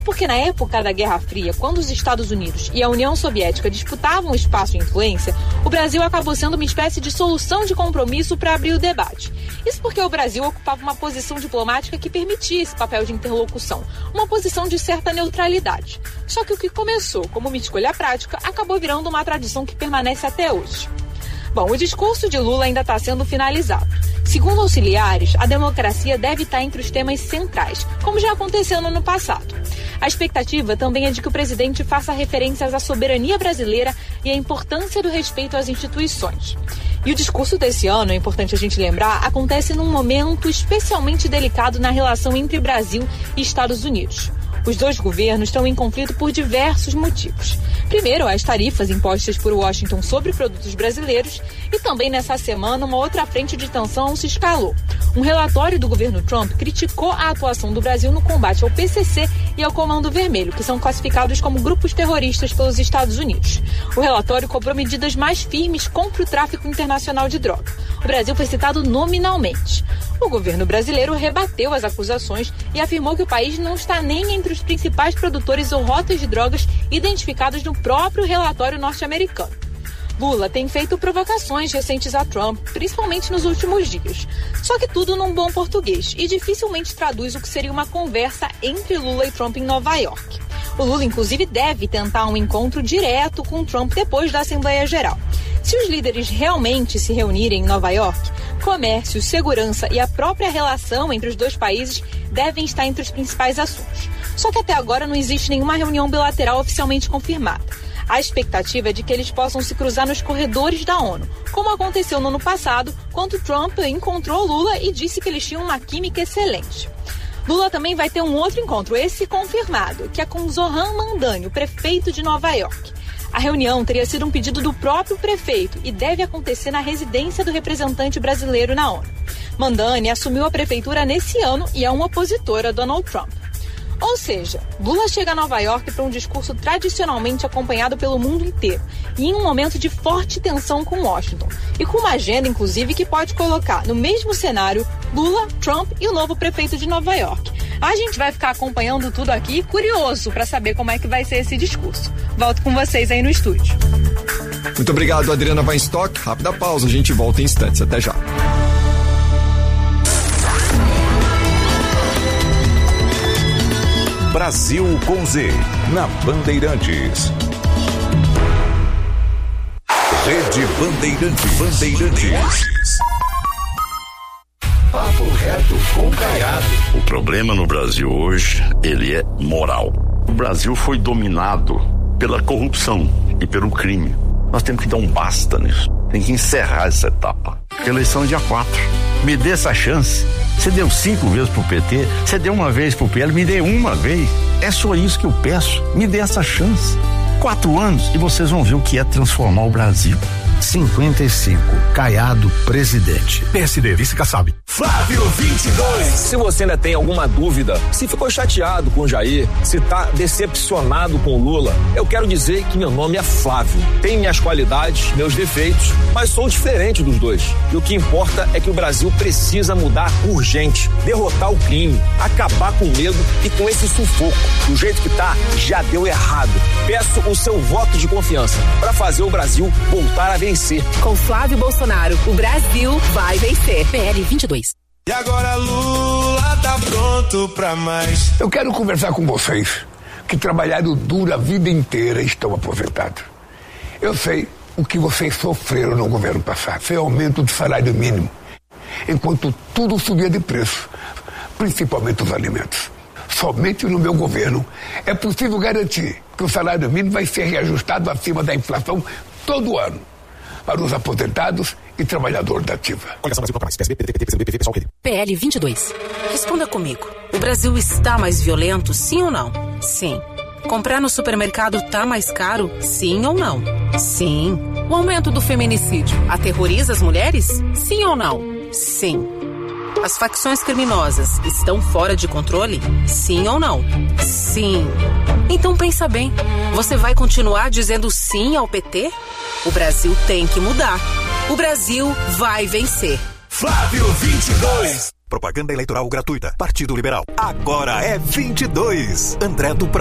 Porque na época da Guerra Fria, quando os Estados Unidos e a União Soviética disputavam espaço de influência, o Brasil acabou sendo uma espécie de solução de compromisso para abrir o debate. Isso porque o Brasil ocupava uma posição diplomática que permitia esse papel de interlocução, uma posição de certa neutralidade. Só que o que começou como uma escolha prática acabou virando uma tradição que permanece até hoje. Bom, o discurso de Lula ainda está sendo finalizado. Segundo auxiliares, a democracia deve estar entre os temas centrais, como já aconteceu no ano passado. A expectativa também é de que o presidente faça referências à soberania brasileira e à importância do respeito às instituições. E o discurso desse ano, é importante a gente lembrar, acontece num momento especialmente delicado na relação entre Brasil e Estados Unidos. Os dois governos estão em conflito por diversos motivos. Primeiro, as tarifas impostas por Washington sobre produtos brasileiros e também nessa semana uma outra frente de tensão se escalou. Um relatório do governo Trump criticou a atuação do Brasil no combate ao PCC e ao Comando Vermelho, que são classificados como grupos terroristas pelos Estados Unidos. O relatório cobrou medidas mais firmes contra o tráfico internacional de droga. O Brasil foi citado nominalmente. O governo brasileiro rebateu as acusações e afirmou que o país não está nem entre os principais produtores ou rotas de drogas identificados no próprio relatório norte-americano. Lula tem feito provocações recentes a Trump, principalmente nos últimos dias. Só que tudo num bom português e dificilmente traduz o que seria uma conversa entre Lula e Trump em Nova York. O Lula, inclusive, deve tentar um encontro direto com Trump depois da Assembleia Geral. Se os líderes realmente se reunirem em Nova York, comércio, segurança e a própria relação entre os dois países devem estar entre os principais assuntos. Só que até agora não existe nenhuma reunião bilateral oficialmente confirmada. A expectativa é de que eles possam se cruzar nos corredores da ONU, como aconteceu no ano passado, quando Trump encontrou Lula e disse que eles tinham uma química excelente. Lula também vai ter um outro encontro, esse confirmado, que é com Zohran Mamdani, o prefeito de Nova York. A reunião teria sido um pedido do próprio prefeito e deve acontecer na residência do representante brasileiro na ONU. Mamdani assumiu a prefeitura nesse ano e é um opositor a Donald Trump. Ou seja, Lula chega a Nova York para um discurso tradicionalmente acompanhado pelo mundo inteiro e em um momento de forte tensão com Washington e com uma agenda, inclusive, que pode colocar no mesmo cenário Lula, Trump e o novo prefeito de Nova York. A gente vai ficar acompanhando tudo aqui, curioso para saber como é que vai ser esse discurso. Volto com vocês aí no estúdio. Muito obrigado, Adriana Weinstock. Rápida pausa, a gente volta em instantes. Até já. Brasil com Z, na Bandeirantes. Rede Bandeirantes. Papo reto com Caiado. O problema no Brasil hoje, ele é moral. O Brasil foi dominado pela corrupção e pelo crime. Nós temos que dar um basta nisso. Tem que encerrar essa etapa. Eleição dia 4. Me dê essa chance. Você deu 5 vezes pro PT, você deu uma vez pro PL, me dê uma vez. É só isso que eu peço. Me dê essa chance. 4 anos e vocês vão ver o que é transformar o Brasil. 55, Caiado, presidente. PSD, vice Kassab. Flávio 22. Se você ainda tem alguma dúvida, se ficou chateado com o Jair, se tá decepcionado com o Lula, eu quero dizer que meu nome é Flávio. Tenho minhas qualidades, meus defeitos, mas sou diferente dos dois. E o que importa é que o Brasil precisa mudar urgente, derrotar o crime, acabar com o medo e com esse sufoco. Do jeito que tá, já deu errado. Peço o seu voto de confiança para fazer o Brasil voltar a vencer. Com Flávio Bolsonaro, o Brasil vai vencer. PL 22. E agora Lula tá pronto pra mais. Eu quero conversar com vocês que trabalharam duro a vida inteira e estão aposentados. Eu sei o que vocês sofreram no governo passado. Foi aumento do salário mínimo, enquanto tudo subia de preço, principalmente os alimentos. Somente no meu governo é possível garantir que o salário mínimo vai ser reajustado acima da inflação todo ano, para os aposentados e trabalhadores da ativa. PL 22. Responda comigo. O Brasil está mais violento, sim ou não? Sim. Comprar no supermercado tá mais caro, sim ou não? Sim. O aumento do feminicídio aterroriza as mulheres? Sim ou não? Sim. As facções criminosas estão fora de controle? Sim ou não? Sim. Então pensa bem, você vai continuar dizendo sim ao PT? O Brasil tem que mudar. O Brasil vai vencer. Flávio 22. Propaganda eleitoral gratuita. Partido Liberal. Agora é 22. André do